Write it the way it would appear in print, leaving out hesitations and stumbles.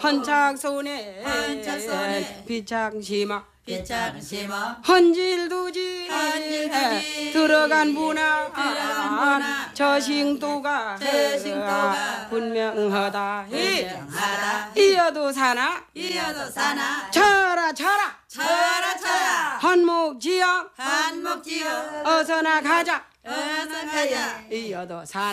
헌착손에 헌착손에 비창심아 비창심어 헌질두지 들어간 문화 저싱도가 분명하다 이어도 사나 쳐라 한목지영 한목지어 어서나 가자 어서 가자 이어도 사나